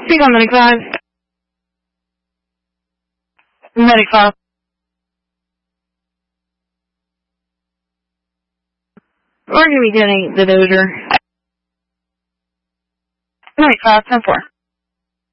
Speak on Medic 5. Medic 5. We're going to be getting the Dozer. Medic 5, 10-4.